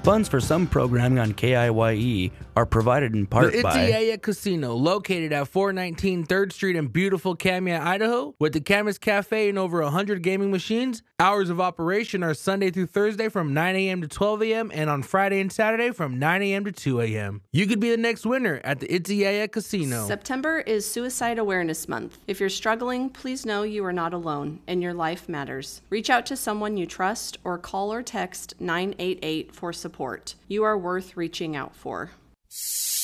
Funds for some programming on KIYE are provided in part The by Itziaya Casino, located at 419 3rd Street in beautiful Kamia, Idaho, with the Camas Cafe and over 100 gaming machines. Hours of operation are Sunday through Thursday from 9 a.m. to 12 a.m. and on Friday and Saturday from 9 a.m. to 2 a.m. You could be the next winner at the Itziaya Casino. September is Suicide Awareness Month. If you're struggling, please know you are not alone and your life matters. Reach out to someone you trust or call or text 988 for support. You are worth reaching out for.